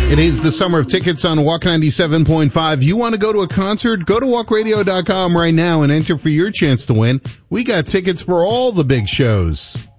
It is the summer of tickets on Walk 97.5. You want to go to a concert? Go to walkradio.com right now and enter for your chance to win. We got tickets for all the big shows.